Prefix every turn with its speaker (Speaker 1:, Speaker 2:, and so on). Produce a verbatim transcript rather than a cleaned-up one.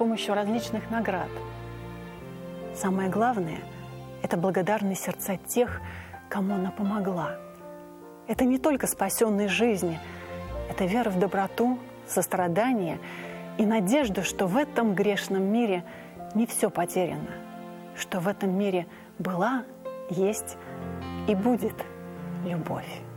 Speaker 1: помощью различных наград. Самое главное – это благодарность сердца тех, кому она помогла. Это не только спасенные жизни, это вера в доброту, сострадание и надежда, что в этом грешном мире не все потеряно, что в этом мире была, есть и будет любовь.